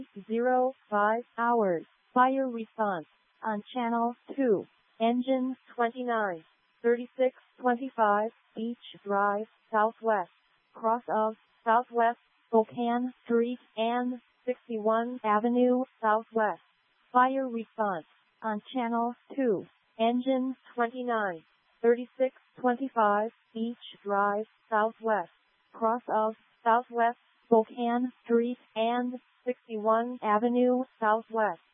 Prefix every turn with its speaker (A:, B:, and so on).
A: 05 hours. Fire response on Channel 2. Engine 29, 3625 Beach Drive, Southwest, cross of Southwest Spokane Street and 61 Avenue, Southwest. Fire response on Channel 2. Engine 29, 3625 Beach Drive, Southwest, cross of Southwest Spokane Street and 61 Avenue, Southwest.